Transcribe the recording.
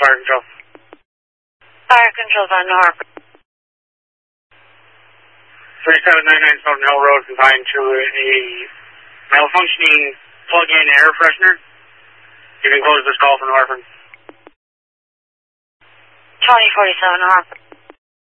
fire control. Fire control's on North. 3799 Stoughton Hill Road confined to a malfunctioning plug-in air freshener. You can close this call for Norfolk. 2047 North.